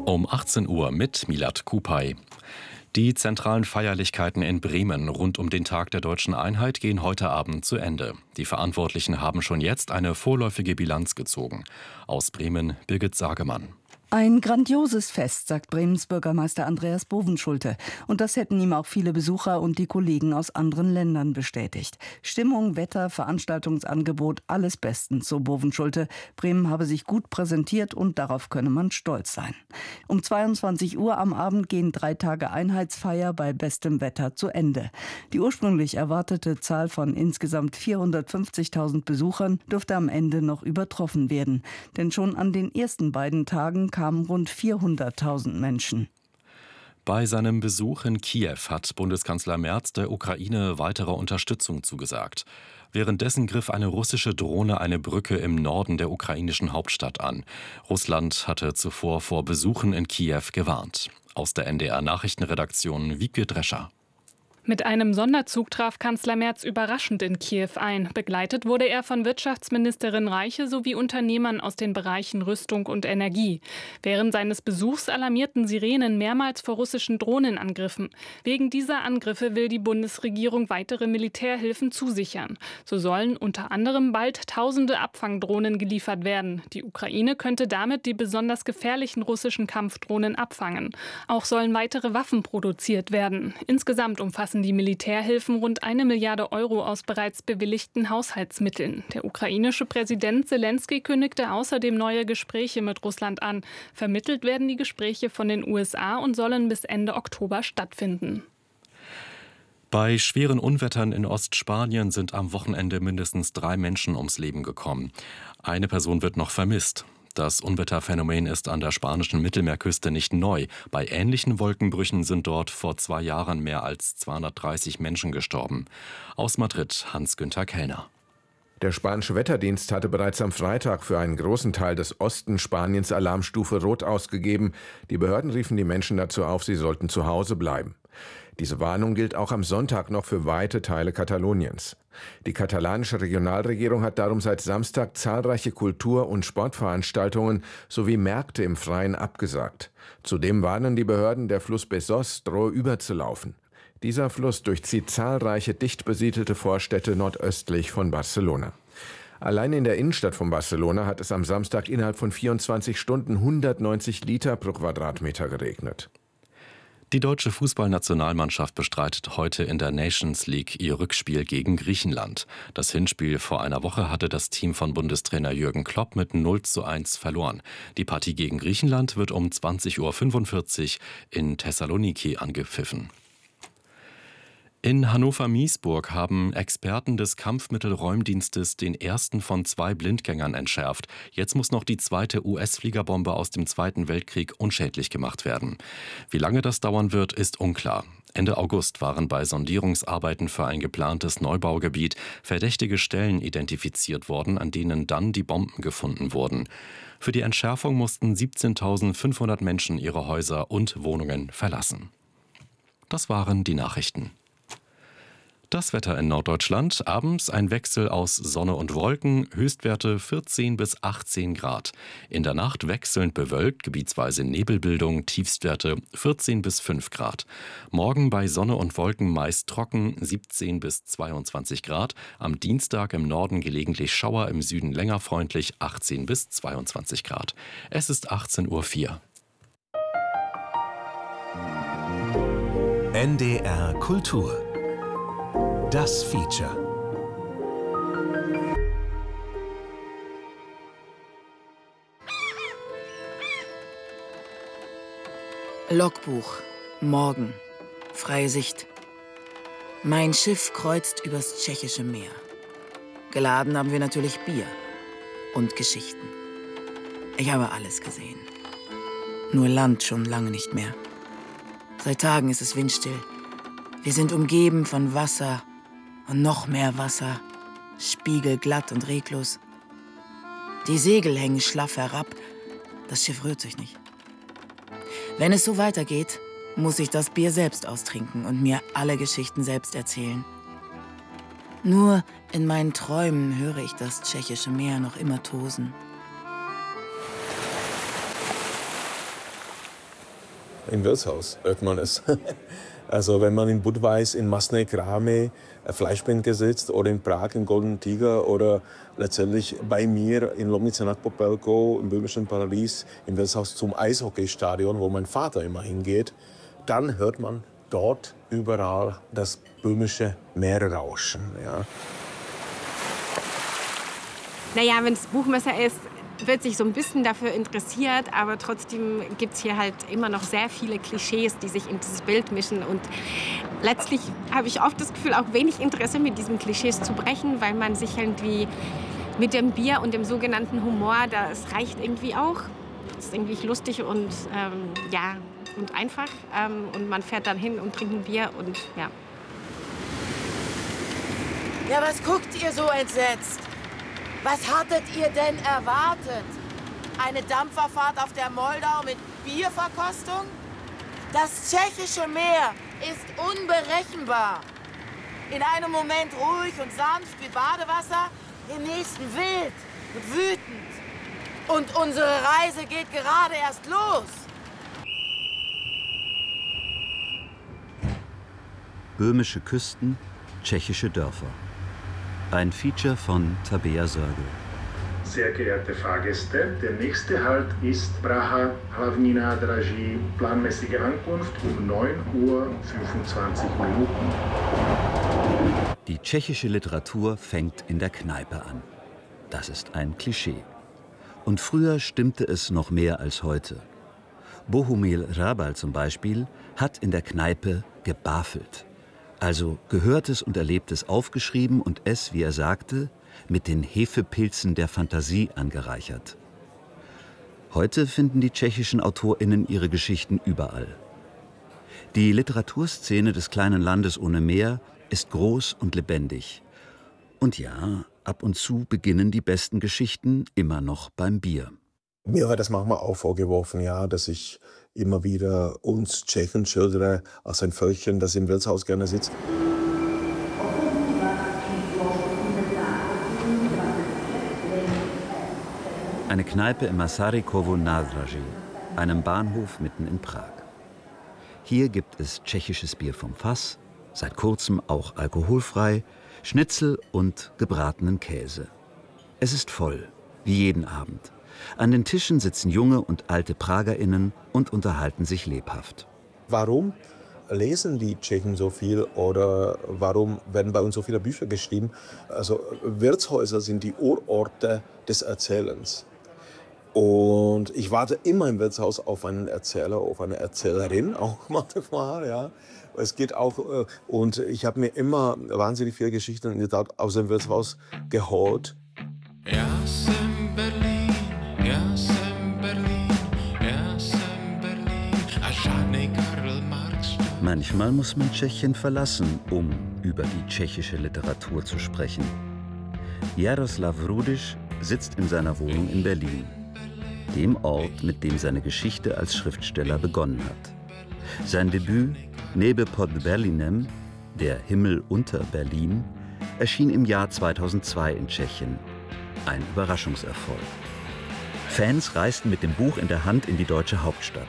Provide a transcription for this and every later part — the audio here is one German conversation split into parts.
Um 18 Uhr mit Milad Kupay. Die zentralen Feierlichkeiten in Bremen rund um den Tag der Deutschen Einheit gehen heute Abend zu Ende. Die Verantwortlichen haben schon jetzt eine vorläufige Bilanz gezogen. Aus Bremen Birgit Sagemann. Ein grandioses Fest, sagt Bremens Bürgermeister Andreas Bovenschulte. Und das hätten ihm auch viele Besucher und die Kollegen aus anderen Ländern bestätigt. Stimmung, Wetter, Veranstaltungsangebot, alles bestens, so Bovenschulte. Bremen habe sich gut präsentiert und darauf könne man stolz sein. Um 22 Uhr am Abend gehen 3 Tage Einheitsfeier bei bestem Wetter zu Ende. Die ursprünglich erwartete Zahl von insgesamt 450.000 Besuchern dürfte am Ende noch übertroffen werden. Denn schon an den ersten beiden Tagen kamen rund 400.000 Menschen. Bei seinem Besuch in Kiew hat Bundeskanzler Merz der Ukraine weitere Unterstützung zugesagt. Währenddessen griff eine russische Drohne eine Brücke im Norden der ukrainischen Hauptstadt an. Russland hatte zuvor vor Besuchen in Kiew gewarnt. Aus der NDR-Nachrichtenredaktion Wiebke Drescher. Mit einem Sonderzug traf Kanzler Merz überraschend in Kiew ein. Begleitet wurde er von Wirtschaftsministerin Reiche sowie Unternehmern aus den Bereichen Rüstung und Energie. Während seines Besuchs alarmierten Sirenen mehrmals vor russischen Drohnenangriffen. Wegen dieser Angriffe will die Bundesregierung weitere Militärhilfen zusichern. So sollen unter anderem bald tausende Abfangdrohnen geliefert werden. Die Ukraine könnte damit die besonders gefährlichen russischen Kampfdrohnen abfangen. Auch sollen weitere Waffen produziert werden. Insgesamt umfassen die Militärhilfen rund 1 Milliarde Euro aus bereits bewilligten Haushaltsmitteln. Der ukrainische Präsident Selenskyj kündigte außerdem neue Gespräche mit Russland an. Vermittelt werden die Gespräche von den USA und sollen bis Ende Oktober stattfinden. Bei schweren Unwettern in Ostspanien sind am Wochenende mindestens 3 Menschen ums Leben gekommen. Eine Person wird noch vermisst. Das Unwetterphänomen ist an der spanischen Mittelmeerküste nicht neu. Bei ähnlichen Wolkenbrüchen sind dort vor 2 Jahren mehr als 230 Menschen gestorben. Aus Madrid Hans-Günther Kellner. Der spanische Wetterdienst hatte bereits am Freitag für einen großen Teil des Osten Spaniens Alarmstufe Rot ausgegeben. Die Behörden riefen die Menschen dazu auf, sie sollten zu Hause bleiben. Diese Warnung gilt auch am Sonntag noch für weite Teile Kataloniens. Die katalanische Regionalregierung hat darum seit Samstag zahlreiche Kultur- und Sportveranstaltungen sowie Märkte im Freien abgesagt. Zudem warnen die Behörden, der Fluss Besós drohe überzulaufen. Dieser Fluss durchzieht zahlreiche dicht besiedelte Vorstädte nordöstlich von Barcelona. Allein in der Innenstadt von Barcelona hat es am Samstag innerhalb von 24 Stunden 190 Liter pro Quadratmeter geregnet. Die deutsche Fußballnationalmannschaft bestreitet heute in der Nations League ihr Rückspiel gegen Griechenland. Das Hinspiel vor einer Woche hatte das Team von Bundestrainer Jürgen Klopp mit 0:1 verloren. Die Partie gegen Griechenland wird um 20:45 Uhr in Thessaloniki angepfiffen. In Hannover-Miesburg haben Experten des Kampfmittelräumdienstes den ersten von 2 Blindgängern entschärft. Jetzt muss noch die zweite US-Fliegerbombe aus dem Zweiten Weltkrieg unschädlich gemacht werden. Wie lange das dauern wird, ist unklar. Ende August waren bei Sondierungsarbeiten für ein geplantes Neubaugebiet verdächtige Stellen identifiziert worden, an denen dann die Bomben gefunden wurden. Für die Entschärfung mussten 17.500 Menschen ihre Häuser und Wohnungen verlassen. Das waren die Nachrichten. Das Wetter in Norddeutschland. Abends ein Wechsel aus Sonne und Wolken, Höchstwerte 14 bis 18 Grad. In der Nacht wechselnd bewölkt, gebietsweise Nebelbildung, Tiefstwerte 14 bis 5 Grad. Morgen bei Sonne und Wolken meist trocken, 17 bis 22 Grad. Am Dienstag im Norden gelegentlich Schauer, im Süden länger freundlich, 18 bis 22 Grad. Es ist 18:04 Uhr. NDR Kultur. Das Feature. Logbuch. Morgen. Freie Sicht. Mein Schiff kreuzt übers Tschechische Meer. Geladen haben wir natürlich Bier und Geschichten. Ich habe alles gesehen. Nur Land schon lange nicht mehr. Seit Tagen ist es windstill. Wir sind umgeben von Wasser und noch mehr Wasser, spiegelglatt und reglos. Die Segel hängen schlaff herab, das Schiff rührt sich nicht. Wenn es so weitergeht, muss ich das Bier selbst austrinken und mir alle Geschichten selbst erzählen. Nur in meinen Träumen höre ich das Tschechische Meer noch immer tosen. in Wirtshaus hört man es. Also wenn man in Budweis, in Masnej Kramy Fleischbänke sitzt oder in Prag im Golden Tiger oder letztendlich bei mir in Lomnice nad Popelkou im böhmischen Paradies im Wirtshaus zum Eishockeystadion, wo mein Vater immer hingeht, dann hört man dort überall das böhmische Meer rauschen. Ja. Naja, wenn es Buchmesser ist, wird sich so ein bisschen dafür interessiert, aber trotzdem gibt es hier halt immer noch sehr viele Klischees, die sich in dieses Bild mischen. Und letztlich habe ich oft das Gefühl, auch wenig Interesse mit diesen Klischees zu brechen, weil man sich irgendwie mit dem Bier und dem sogenannten Humor, das reicht irgendwie auch. Das ist irgendwie lustig und ja, und einfach. Und man fährt dann hin und trinkt ein Bier und ja. Ja, was guckt ihr so entsetzt? Was hattet ihr denn erwartet? Eine Dampferfahrt auf der Moldau mit Bierverkostung? Das tschechische Meer ist unberechenbar. In einem Moment ruhig und sanft wie Badewasser, im nächsten wild und wütend. Und unsere Reise geht gerade erst los. Böhmische Küsten, tschechische Dörfer. Ein Feature von Tabea Sörgel. Sehr geehrte Fahrgäste, der nächste Halt ist Praha, Hlavní nádraží, planmäßige Ankunft um 9:25 Uhr. Die tschechische Literatur fängt in der Kneipe an. Das ist ein Klischee. Und früher stimmte es noch mehr als heute. Bohumil Hrabal zum Beispiel hat in der Kneipe gebafelt. Also Gehörtes und Erlebtes aufgeschrieben und es, wie er sagte, mit den Hefepilzen der Fantasie angereichert. Heute finden die tschechischen AutorInnen ihre Geschichten überall. Die Literaturszene des kleinen Landes ohne Meer ist groß und lebendig. Und ja, ab und zu beginnen die besten Geschichten immer noch beim Bier. Mir wird das manchmal auch vorgeworfen, ja, dass ich immer wieder uns Tschechen schildere als ein Völkchen, das im Wirtshaus gerne sitzt. Eine Kneipe im Masarykovo nádraží, einem Bahnhof mitten in Prag. Hier gibt es tschechisches Bier vom Fass, seit kurzem auch alkoholfrei, Schnitzel und gebratenen Käse. Es ist voll, wie jeden Abend. An den Tischen sitzen junge und alte PragerInnen und unterhalten sich lebhaft. Warum lesen die Tschechen so viel oder warum werden bei uns so viele Bücher geschrieben? Also Wirtshäuser sind die Urorte des Erzählens. Und ich warte immer im Wirtshaus auf einen Erzähler, auf eine Erzählerin, auch manchmal, ja. Es geht auch, und ich habe mir immer wahnsinnig viele Geschichten in der Tat aus dem Wirtshaus geholt. Manchmal muss man Tschechien verlassen, um über die tschechische Literatur zu sprechen. Jaroslav Rudiš sitzt in seiner Wohnung in Berlin, dem Ort, mit dem seine Geschichte als Schriftsteller begonnen hat. Sein Debüt Nebe pod Berlinem, Der Himmel unter Berlin, erschien im Jahr 2002 in Tschechien. Ein Überraschungserfolg. Fans reisten mit dem Buch in der Hand in die deutsche Hauptstadt.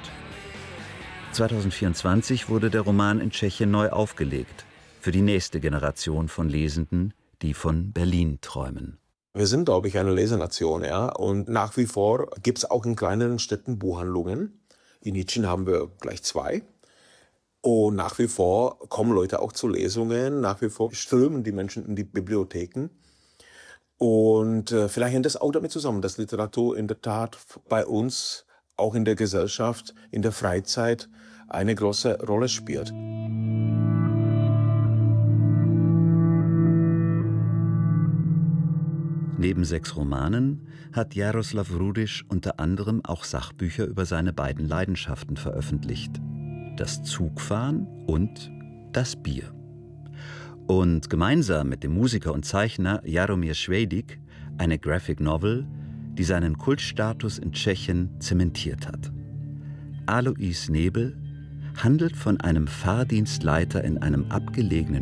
2024 wurde der Roman in Tschechien neu aufgelegt, für die nächste Generation von Lesenden, die von Berlin träumen. Wir sind, glaube ich, eine Lesernation, ja. Und nach wie vor gibt es auch in kleineren Städten Buchhandlungen. In Nitschin haben wir gleich 2. Und nach wie vor kommen Leute auch zu Lesungen. Nach wie vor strömen die Menschen in die Bibliotheken. Und vielleicht hängt das auch damit zusammen, dass Literatur in der Tat bei uns, auch in der Gesellschaft, in der Freizeit, eine große Rolle spielt. Neben 6 Romanen hat Jaroslav Rudiš unter anderem auch Sachbücher über seine beiden Leidenschaften veröffentlicht: das Zugfahren und das Bier. Und gemeinsam mit dem Musiker und Zeichner Jaromír Švédík eine Graphic Novel, die seinen Kultstatus in Tschechien zementiert hat. Alois Nebel handelt von einem Fahrdienstleiter in einem abgelegenen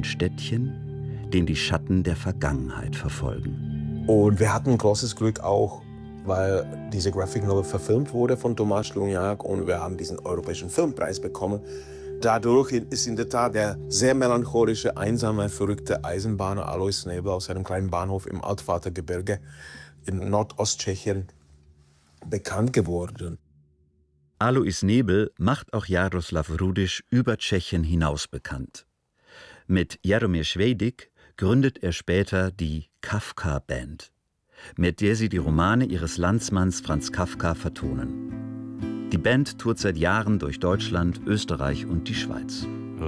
Städtchen, den die Schatten der Vergangenheit verfolgen. Und wir hatten großes Glück auch weil diese Graphic Novel verfilmt wurde von Tomáš Sluňák und wir haben diesen Europäischen Filmpreis bekommen. Dadurch ist in der Tat der sehr melancholische, einsame, verrückte Eisenbahner Alois Nebel aus einem kleinen Bahnhof im Altvatergebirge in Nordosttschechien bekannt geworden. Alois Nebel macht auch Jaroslav Rudiš über Tschechien hinaus bekannt. Mit Jaromír Švejdik gründet er später die Kafka-Band, mit der sie die Romane ihres Landsmanns Franz Kafka vertonen. Die Band tourt seit Jahren durch Deutschland, Österreich und die Schweiz.